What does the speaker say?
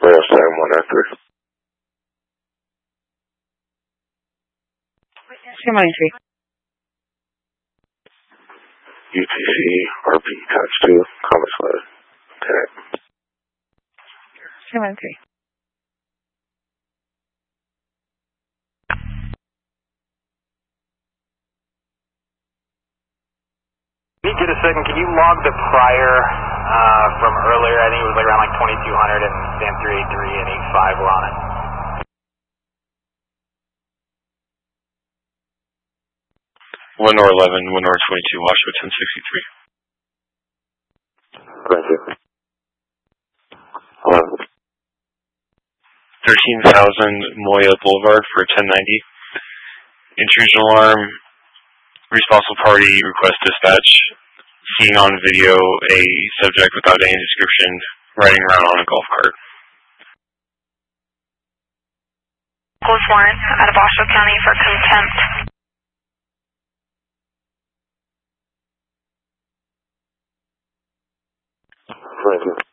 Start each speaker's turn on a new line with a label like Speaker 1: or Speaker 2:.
Speaker 1: Rail 7103.
Speaker 2: C93.
Speaker 1: UTC RP touch 2, commerce letter. Connect.
Speaker 2: C93.
Speaker 3: Can you get a second? Can you log the prior from earlier? I think it was like around like 2200 and SAM 383 and 85 were on it.
Speaker 4: Window 11, window 22, Washington 1063.
Speaker 1: Thank you.
Speaker 4: 13,000 Moya Boulevard for 1090. Intrusion alarm. Responsible party request dispatch. Seen on video a subject without any description riding around on a golf cart.
Speaker 5: Close warrant out of Washoe County for contempt.
Speaker 1: Thank you.